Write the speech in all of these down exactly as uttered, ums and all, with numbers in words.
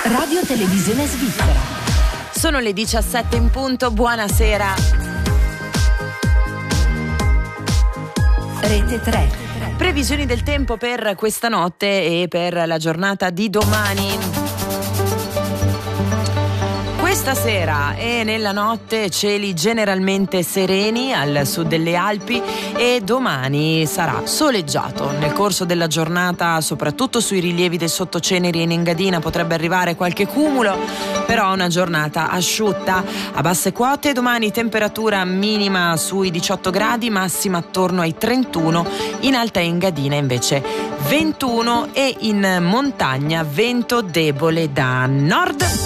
Radio Televisione Svizzera. Sono le diciassette in punto, buonasera. Rete tre. Previsioni del tempo per questa notte e per la giornata di domani. Questa sera e nella notte cieli generalmente sereni al sud delle Alpi e domani sarà soleggiato. Nel corso della giornata, soprattutto sui rilievi del Sottoceneri e in Engadina, potrebbe arrivare qualche cumulo, però una giornata asciutta. A basse quote domani temperatura minima sui diciotto gradi, massima attorno ai trentuno, in Alta Engadina invece ventuno e in montagna vento debole da nord.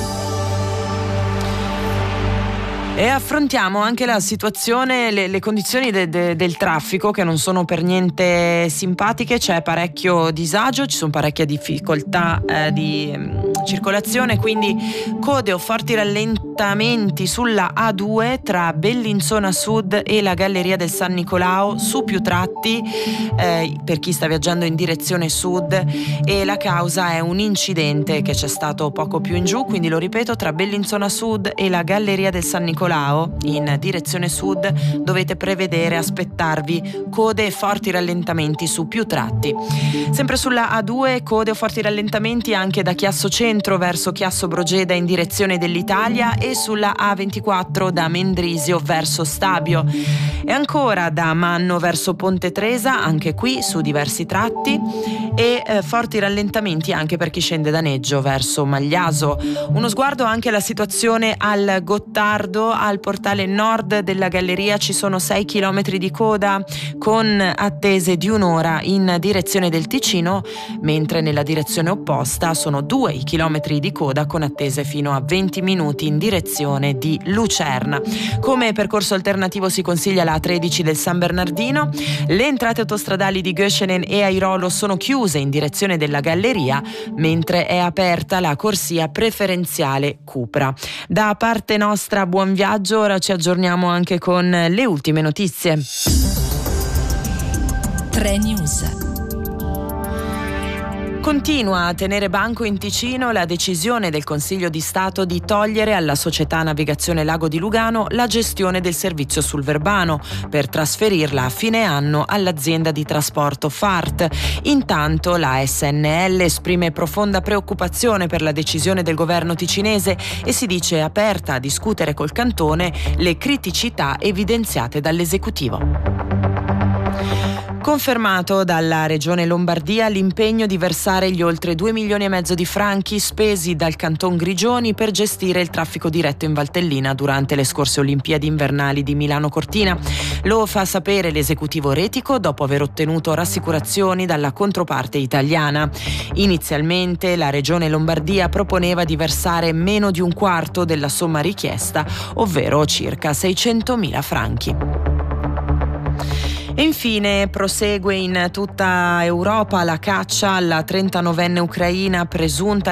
E affrontiamo anche la situazione, le, le condizioni de, de, del traffico, che non sono per niente simpatiche. C'è parecchio disagio, ci sono parecchie difficoltà eh, di eh, circolazione, quindi code o forti rallentamenti sulla A due tra Bellinzona Sud e la Galleria del San Nicolao su più tratti eh, per chi sta viaggiando in direzione sud, e la causa è un incidente che c'è stato poco più in giù, quindi lo ripeto, tra Bellinzona Sud e la Galleria del San Nicolao in direzione sud dovete prevedere, aspettarvi code e forti rallentamenti su più tratti. Sempre sulla A due code o forti rallentamenti anche da Chiasso Centro verso Chiasso Brogeda in direzione dell'Italia, e sulla A ventiquattro da Mendrisio verso Stabio, e ancora da Manno verso Ponte Tresa, anche qui su diversi tratti, e eh, forti rallentamenti anche per chi scende da Neggio verso Magliaso. Uno sguardo anche alla situazione al Gottardo. Al portale nord della galleria ci sono sei chilometri di coda con attese di un'ora in direzione del Ticino, mentre nella direzione opposta sono due chilometri di coda con attese fino a venti minuti in direzione di Lucerna. Come percorso alternativo si consiglia la A tredici del San Bernardino. Le entrate autostradali di Göschenen e Airolo sono chiuse in direzione della galleria, mentre è aperta la corsia preferenziale Cupra. Da parte nostra buon viaggio, ora ci aggiorniamo anche con le ultime notizie. tre News. Continua a tenere banco in Ticino la decisione del Consiglio di Stato di togliere alla società Navigazione Lago di Lugano la gestione del servizio sul Verbano per trasferirla a fine anno all'azienda di trasporto F A R T. Intanto la S N L esprime profonda preoccupazione per la decisione del governo ticinese e si dice aperta a discutere col cantone le criticità evidenziate dall'esecutivo. Confermato dalla Regione Lombardia l'impegno di versare gli oltre due milioni e mezzo di franchi spesi dal Canton Grigioni per gestire il traffico diretto in Valtellina durante le scorse Olimpiadi invernali di Milano Cortina. Lo fa sapere l'esecutivo retico dopo aver ottenuto rassicurazioni dalla controparte italiana. Inizialmente la Regione Lombardia proponeva di versare meno di un quarto della somma richiesta, ovvero circa seicentomila franchi. E infine prosegue in tutta Europa la caccia alla trentanovenne ucraina presunta